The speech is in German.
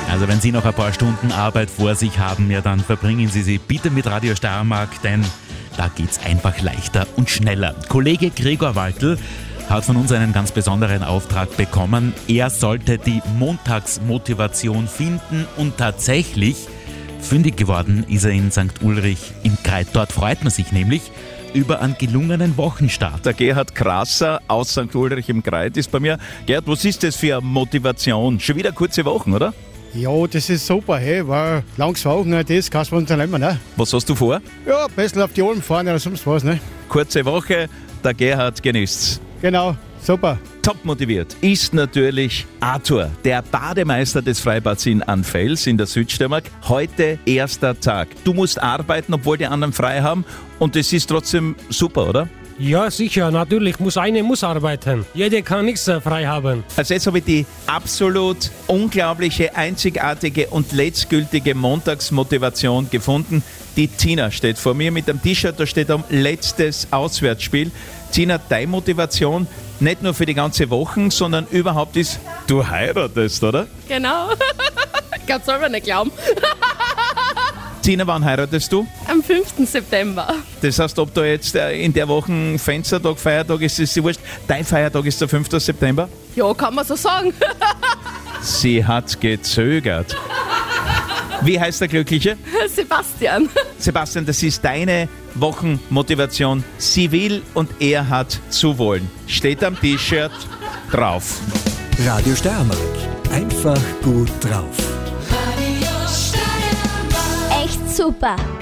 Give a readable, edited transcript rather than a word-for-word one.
Also wenn Sie noch ein paar Stunden Arbeit vor sich haben, ja, dann verbringen Sie sie bitte mit Radio Steiermark, denn da geht's einfach leichter und schneller. Kollege Gregor Waltl hat von uns einen ganz besonderen Auftrag bekommen. Er sollte die Montagsmotivation finden und tatsächlich fündig geworden ist er in St. Ulrich im Greit. Dort freut man sich nämlich über einen gelungenen Wochenstart. Der Gerhard Krasser aus St. Ulrich im Greit ist bei mir. Gerhard, was ist das für eine Motivation? Schon wieder kurze Wochen, oder? Ja, das ist super, hey, war langes Wochenende, das kannst du unternehmen, ne? Was hast du vor? Ja, ein bisschen auf die Alm fahren oder sonst was, ne? Kurze Woche, der Gerhard genießt's. Genau, super. Top motiviert ist natürlich Arthur, der Bademeister des Freibads in Anfels in der Südsteiermark. Heute erster Tag. Du musst arbeiten, obwohl die anderen frei haben, und das ist trotzdem super, oder? Ja, sicher, natürlich. Muss arbeiten. Jeder kann nichts frei haben. Also jetzt habe ich die absolut unglaubliche, einzigartige und letztgültige Montagsmotivation gefunden. Die Tina steht vor mir mit einem T-Shirt, da steht letztes Auswärtsspiel. Tina, deine Motivation nicht nur für die ganze Woche, sondern überhaupt ist, du heiratest, oder? Genau. Ich kann es selber nicht glauben. Tina, wann heiratest du? Am 5. September. Das heißt, ob da jetzt in der Woche Fenstertag, Feiertag ist, ist sie wurscht. Dein Feiertag ist der 5. September? Ja, kann man so sagen. Sie hat gezögert. Wie heißt der Glückliche? Sebastian. Sebastian, das ist deine Wochenmotivation. Sie will und er hat zu wollen. Steht am T-Shirt drauf. Radio Steiermark. Einfach gut drauf. Echt super.